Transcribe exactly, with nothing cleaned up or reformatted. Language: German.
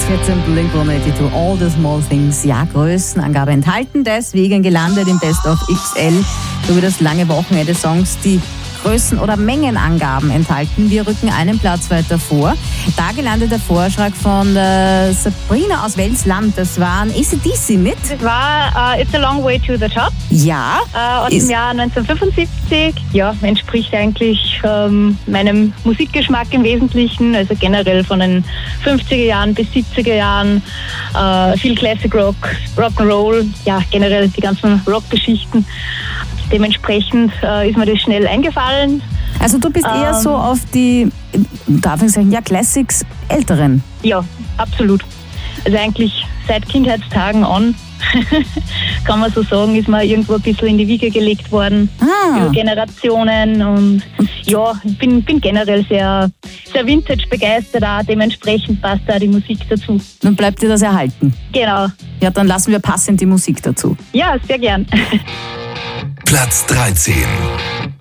vierzehn, Blink hundertzweiundachtzig, All the Small Things. Ja, Größenangabe enthalten, deswegen gelandet im Best of X L, sowie das lange Wochenende Songs, die Größen- oder Mengenangaben enthalten. Wir rücken einen Platz weiter vor. Da gelandet der Vorschlag von äh, Sabrina aus Welsland. Das waren A C D C mit. Das war uh, It's a Long Way to the Top. Ja. Uh, aus dem Jahr neunzehnhundertfünfundsiebzig. Ja, entspricht eigentlich ähm, meinem Musikgeschmack im Wesentlichen. Also generell von den fünfziger Jahren bis siebziger Jahren. Uh, viel Classic Rock, Rock'n'Roll. Ja, generell die ganzen Rockgeschichten. Dementsprechend äh, ist mir das schnell eingefallen. Also du bist ähm, eher so auf die, darf ich sagen, ja, Classics älteren. Ja, absolut. Also eigentlich seit Kindheitstagen an, kann man so sagen, ist mir irgendwo ein bisschen in die Wiege gelegt worden. Ah. Über Generationen. Und ja, ich bin, bin generell sehr, sehr Vintage begeistert auch. Dementsprechend passt da die Musik dazu. Dann bleibt dir das erhalten. Genau. Ja, dann lassen wir passend die Musik dazu. Ja, sehr gern. Platz dreizehn.